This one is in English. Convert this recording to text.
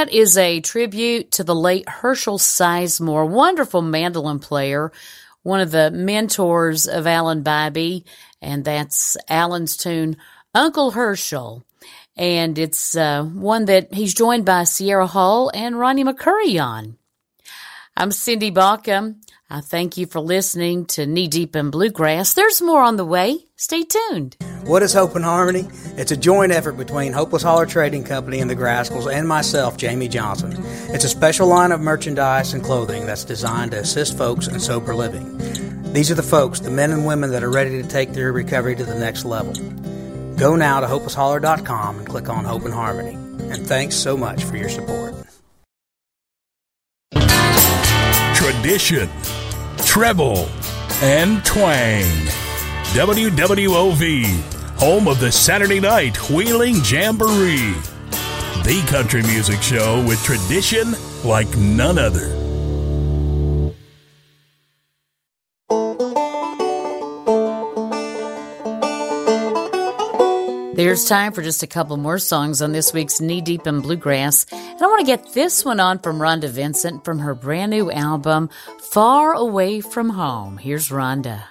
That is a tribute to the late Herschel Sizemore, wonderful mandolin player, one of the mentors of Alan Bybee, and that's Alan's tune, Uncle Herschel. And it's one that he's joined by Sierra Hull and Ronnie McCurry on. I'm Cindy Bauckham. I thank you for listening to Knee Deep in Bluegrass. There's more on the way. Stay tuned. What is Hope and Harmony? It's a joint effort between Hopeless Holler Trading Company and the Grascals and myself, Jamie Johnson. It's a special line of merchandise and clothing that's designed to assist folks in sober living. These are the folks, the men and women that are ready to take their recovery to the next level. Go now to hopelessholler.com and click on Hope and Harmony. And thanks so much for your support. Tradition, treble, and twang. WWOV, home of the Saturday Night Wheeling Jamboree. The country music show with tradition like none other. There's time for just a couple more songs on this week's Knee Deep in Bluegrass. And I want to get this one on from Rhonda Vincent from her brand new album, Far Away from Home. Here's Rhonda.